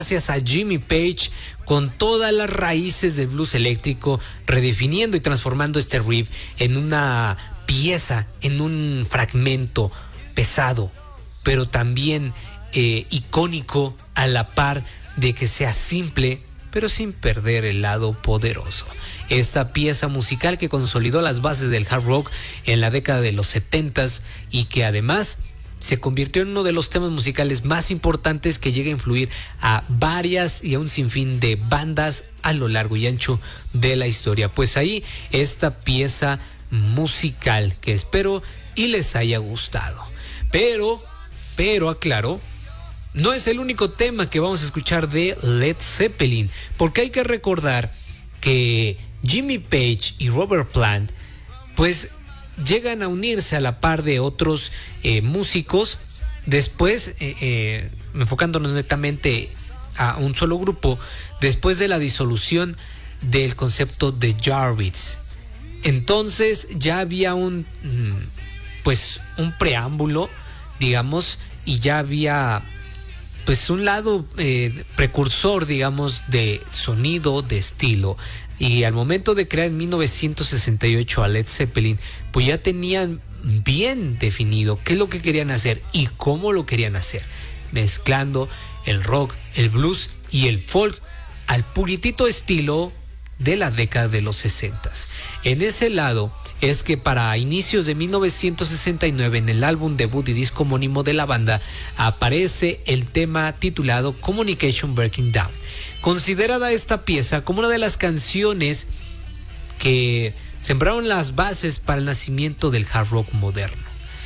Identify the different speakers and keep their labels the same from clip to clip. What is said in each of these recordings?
Speaker 1: Gracias a Jimmy Page, con todas las raíces del blues eléctrico, redefiniendo y transformando este riff en una pieza, en un fragmento pesado, pero también icónico, a la par de que sea simple, pero sin perder el lado poderoso. Esta pieza musical que consolidó las bases del hard rock en la década de los 70s y que además se convirtió en uno de los temas musicales más importantes que llega a influir a varias y a un sinfín de bandas a lo largo y ancho de la historia. Pues ahí esta pieza musical que espero y les haya gustado. Pero aclaro, no es el único tema que vamos a escuchar de Led Zeppelin, porque hay que recordar que Jimmy Page y Robert Plant pues llegan a unirse a la par de otros músicos, después enfocándonos netamente a un solo grupo, después de la disolución del concepto de Jarvis. Entonces ya había un preámbulo, digamos, y ya había pues un lado precursor, digamos, de sonido, de estilo. Y al momento de crear en 1968 a Led Zeppelin, pues ya tenían bien definido qué es lo que querían hacer y cómo lo querían hacer, mezclando el rock, el blues y el folk al puritito estilo de la década de los 60s. En ese lado es que para inicios de 1969, en el álbum debut y disco homónimo de la banda, aparece el tema titulado Communication Breaking Down, considerada esta pieza como una de las canciones que sembraron las bases para el nacimiento del hard rock moderno.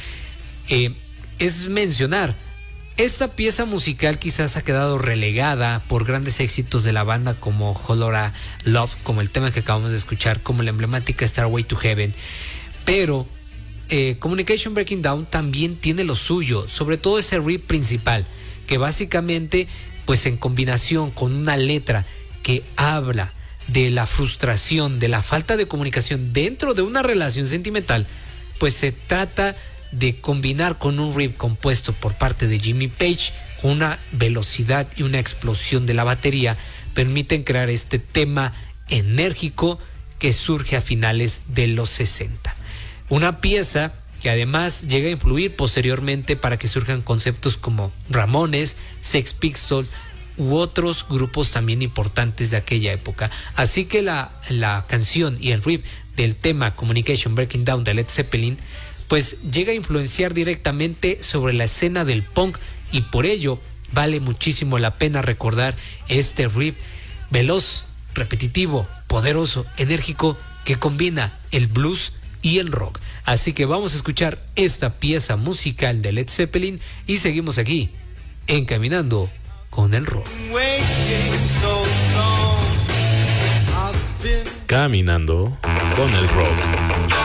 Speaker 1: Es mencionar, esta pieza musical quizás ha quedado relegada por grandes éxitos de la banda como Whole Lotta Love, como el tema que acabamos de escuchar, como la emblemática Starway to Heaven, pero Communication Breaking Down también tiene lo suyo, sobre todo ese riff principal, que básicamente, pues en combinación con una letra que habla de la frustración, de la falta de comunicación dentro de una relación sentimental, pues se trata de combinar con un riff compuesto por parte de Jimmy Page, una velocidad y una explosión de la batería, permiten crear este tema enérgico que surge a finales de los 60. Una pieza que además llega a influir posteriormente para que surjan conceptos como Ramones, Sex Pistols u otros grupos también importantes de aquella época. Así que la canción y el riff del tema Communication Breaking Down de Led Zeppelin pues llega a influenciar directamente sobre la escena del punk, y por ello vale muchísimo la pena recordar este riff veloz, repetitivo, poderoso, enérgico, que combina el blues y el rock. Así que vamos a escuchar esta pieza musical de Led Zeppelin y seguimos aquí en Caminando con el Rock.
Speaker 2: Caminando con el Rock.